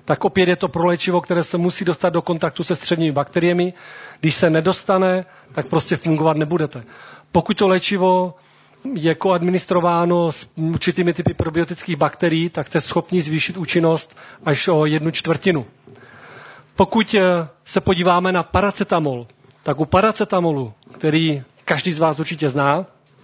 tak opět je to pro léčivo, které se musí dostat do kontaktu se střevními bakteriemi. Když se nedostane, tak prostě fungovat nebudete. Pokud to léčivo je koadministrováno s určitými typy probiotických bakterií, tak jste schopni zvýšit účinnost až o 1/4. Pokud se podíváme na paracetamol, tak u paracetamolu, který každý z vás určitě zná,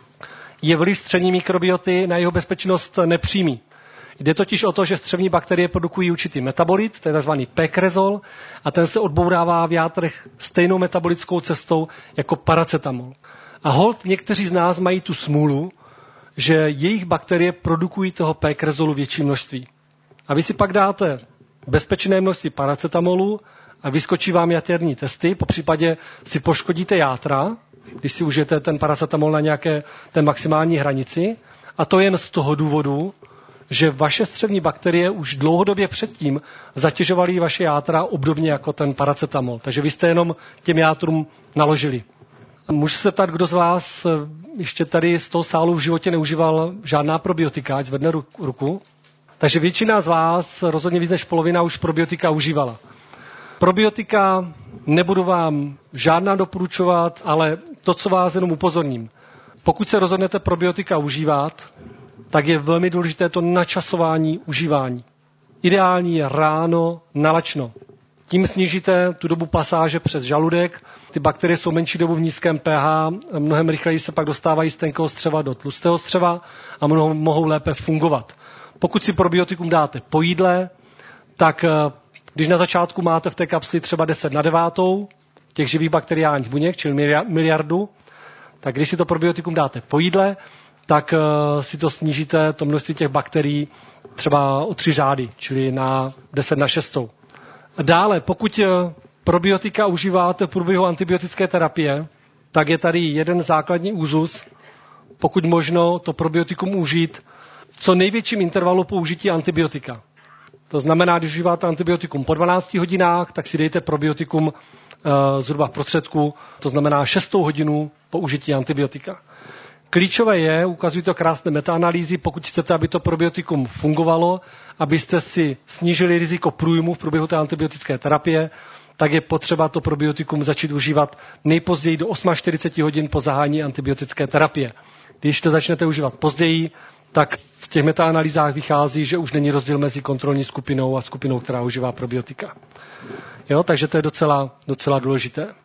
je vliv střevní mikrobioty na jeho bezpečnost nepřímý. Jde totiž o to, že střevní bakterie produkují určitý metabolit, to je tzv. Pekresol, a ten se odbourává v játrech stejnou metabolickou cestou jako paracetamol. A holt někteří z nás mají tu smůlu, že jejich bakterie produkují toho Pekresolu větší množství. A vy si pak dáte bezpečné množství paracetamolu a vyskočí vám jaterní testy, popřípadě si poškodíte játra, když si užijete ten paracetamol na nějaké té maximální hranici. A to jen z toho důvodu, že vaše střevní bakterie už dlouhodobě předtím zatěžovaly vaše játra obdobně jako ten paracetamol. Takže vy jste jenom těm játrům naložili. Můžu se ptát, kdo z vás ještě tady z toho sálu v životě neužíval žádná probiotika, ať zvedne ruku. Takže většina z vás, rozhodně víc než polovina, už probiotika užívala. Probiotika nebudu vám žádná doporučovat, ale to, co vás jenom upozorním. Pokud se rozhodnete probiotika užívat, tak je velmi důležité to načasování užívání. Ideální je ráno nalačno. Tím snížíte tu dobu pasáže přes žaludek. Ty bakterie jsou menší dobu v nízkém pH, mnohem rychleji se pak dostávají z tenkého střeva do tlustého střeva a mohou lépe fungovat. Pokud si probiotikum dáte po jídle, tak když na začátku máte v té kapsli třeba 10/9 těch živých bakteriálních buněk, čili miliardu, tak když si to probiotikum dáte po jídle, tak si to snížíte, to množství těch bakterií, třeba o 3 řády, čili na 10/6. Dále, pokud probiotika užíváte v průběhu antibiotické terapie, tak je tady jeden základní úzus, pokud možno to probiotikum užít v co největším intervalu použití antibiotika. To znamená, když užíváte antibiotikum po 12 hodinách, tak si dejte probiotikum zhruba v prostředku, to znamená 6. hodinu po užití antibiotika. Klíčové je, ukazují to krásné metaanalýzy, pokud chcete, aby to probiotikum fungovalo, abyste si snížili riziko průjmu v průběhu té antibiotické terapie, tak je potřeba to probiotikum začít užívat nejpozději do 48 hodin po zahájení antibiotické terapie. Když to začnete užívat později, tak v těch metaanalýzách vychází, že už není rozdíl mezi kontrolní skupinou a skupinou, která užívá probiotika. Jo, takže to je docela důležité.